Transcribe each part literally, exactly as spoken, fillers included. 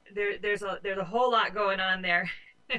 there, there's a there's a whole lot going on there.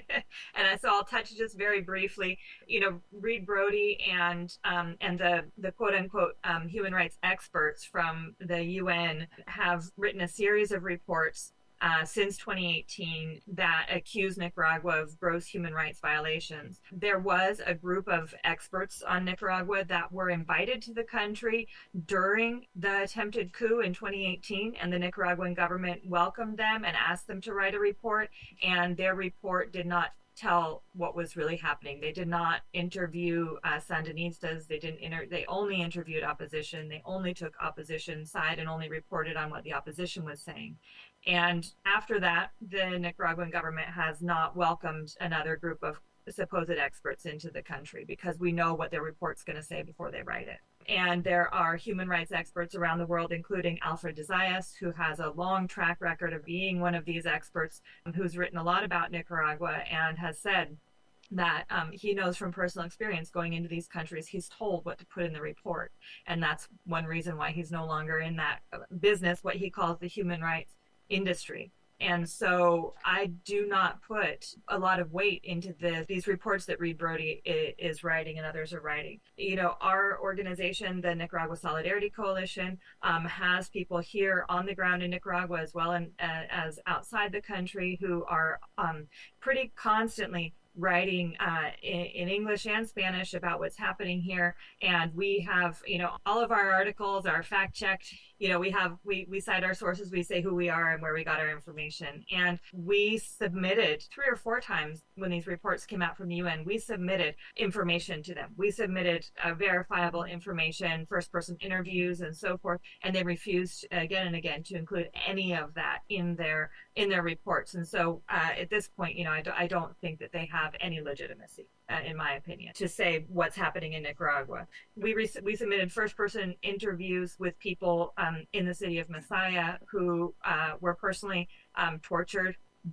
And so I'll touch just very briefly. You know, Reed Brody and um, and the the quote unquote um, human rights experts from the U N have written a series of reports uh, since twenty eighteen that accuse Nicaragua of gross human rights violations. There was a group of experts on Nicaragua that were invited to the country during the attempted coup in twenty eighteen, and the Nicaraguan government welcomed them and asked them to write a report, and their report did not tell what was really happening. They did not interview uh, Sandinistas. They didn't inter- they only interviewed opposition. They only took opposition side and only reported on what the opposition was saying. And after that, the Nicaraguan government has not welcomed another group of supposed experts into the country because we know what their report's going to say before they write it. And there are human rights experts around the world, including Alfred de Zayas, who has a long track record of being one of these experts, who's written a lot about Nicaragua and has said that um, he knows from personal experience going into these countries, he's told what to put in the report. And that's one reason why he's no longer in that business, what he calls the human rights industry. And so I do not put a lot of weight into the, these reports that Reed Brody is writing and others are writing. You know, our organization, the Nicaragua Solidarity Coalition, um, has people here on the ground in Nicaragua as well and, uh, as outside the country who are um, pretty constantly writing uh, in, in English and Spanish about what's happening here. And we have, you know, all of our articles are fact checked. You know, we have, we, we cite our sources, we say who we are and where we got our information. And we submitted three or four times when these reports came out from the U N, we submitted information to them. We submitted uh, verifiable information, first person interviews and so forth. And they refused again and again to include any of that in their, in their reports. And so uh, at this point, you know, I, do, I don't think that they have any legitimacy, uh, in my opinion, to say what's happening in Nicaragua. We, re- we submitted first person interviews with people um, in the city of Masaya who uh, were personally um, tortured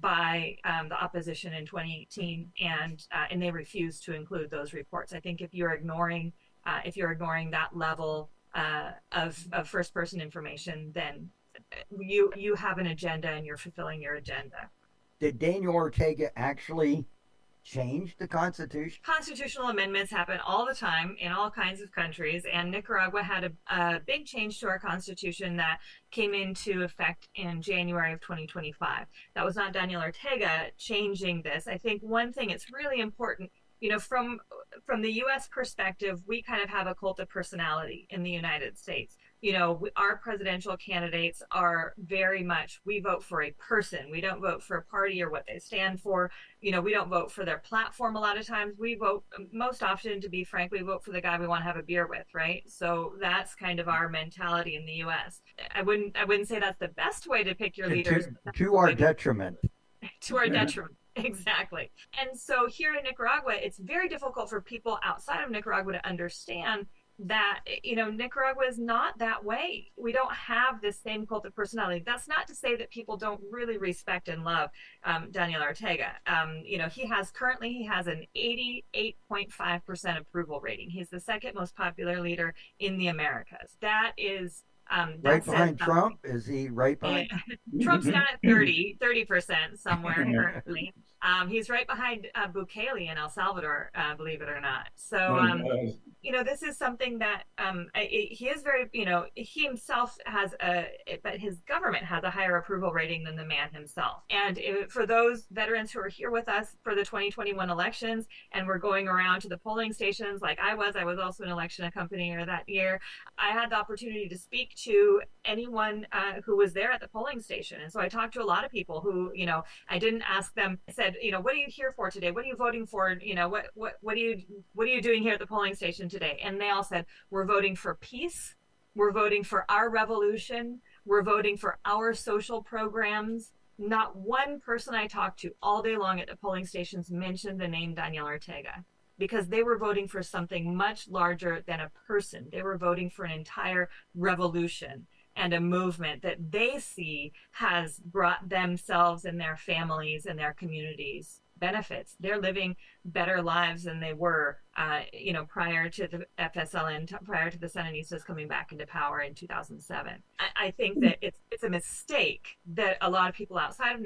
by um, the opposition in twenty eighteen, and uh, and they refused to include those reports. I think if you're ignoring uh, if you're ignoring that level uh, of of first person information, then you you have an agenda and you're fulfilling your agenda. Did Daniel Ortega actually change the Constitution? Constitutional amendments happen all the time in all kinds of countries, and Nicaragua had a, a big change to our Constitution that came into effect in January of twenty twenty-five. That was not Daniel Ortega changing this. I think one thing it's really important, you know, from from the U S perspective, we kind of have a cult of personality in the United States. You know, our presidential candidates are very much, we vote for a person. We don't vote for a party or what they stand for. You know, we don't vote for their platform a lot of times. We vote, most often, to be frank, we vote for the guy we want to have a beer with, right? So that's kind of our mentality in the U S. I wouldn't, I wouldn't say that's the best way to pick your leaders. To, to our detriment. To our detriment. Exactly. And so here in Nicaragua, it's very difficult for people outside of Nicaragua to understand that, you know, Nicaragua is not that way. We don't have this same cult of personality. That's not to say that people don't really respect and love um, Daniel Ortega. Um, you know, he has currently, he has an eighty-eight point five percent approval rating. He's the second most popular leader in the Americas. That is Um, right behind Trump? Is he right behind? Trump's down at thirty, thirty percent somewhere currently. Um, he's right behind uh, Bukele in El Salvador, uh, believe it or not. So, um, you know, this is something that um, it, he is very, you know, he himself has a, but his government has a higher approval rating than the man himself. And it, for those veterans who are here with us for the twenty twenty-one elections, and we're going around to the polling stations like I was, I was also an election accompanier that year. I had the opportunity to speak to anyone uh, who was there at the polling station. And so I talked to a lot of people who, you know, I didn't ask them, I said, you know, what are you here for today? What are you voting for? You know, what, what, what are you, what are you doing here at the polling station today? And they all said, we're voting for peace. We're voting for our revolution. We're voting for our social programs. Not one person I talked to all day long at the polling stations mentioned the name Daniel Ortega, because they were voting for something much larger than a person. They were voting for an entire revolution and a movement that they see has brought themselves and their families and their communities benefits. They're living better lives than they were, uh, you know, prior to the F S L N, prior to the Sandinistas coming back into power in two thousand seven. I, I think that it's it's a mistake that a lot of people outside of